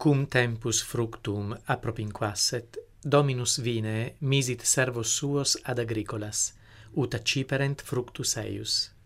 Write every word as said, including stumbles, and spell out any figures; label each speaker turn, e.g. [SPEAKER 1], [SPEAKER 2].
[SPEAKER 1] Cum tempus fructum appropinquasset, Dominus Vinee misit servos suos ad agricolas, ut acciperent fructus eius.